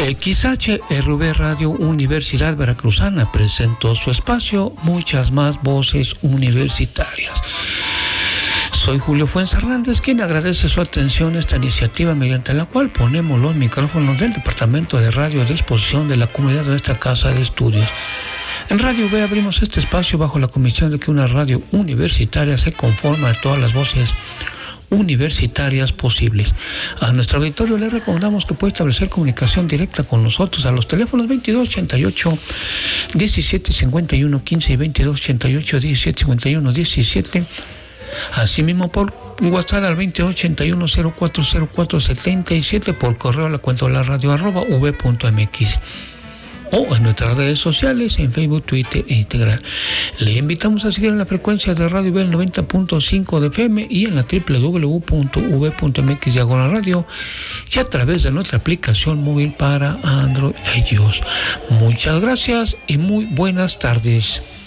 XHRV Radio Universidad Veracruzana presentó su espacio Muchas Más Voces Universitarias. Soy Julio Fuentes Hernández, quien agradece su atención a esta iniciativa mediante la cual ponemos los micrófonos del Departamento de Radio a disposición de la comunidad de nuestra casa de estudios. En Radio B abrimos este espacio bajo la convicción de que una radio universitaria se conforma de todas las voces universitarias posibles. A nuestro auditorio le recomendamos que puede establecer comunicación directa con nosotros a los teléfonos 2288 1751 15 y 2288 1751 17. Asimismo por WhatsApp al 2281 040477, por correo a la cuenta de la radio @v.mx. O en nuestras redes sociales, en Facebook, Twitter e Instagram. Le invitamos a seguir en la frecuencia de Radio B, el 90.5 de FM, y en la www.v.mx/radio, y a través de nuestra aplicación móvil para Android y iOS. Muchas gracias y muy buenas tardes.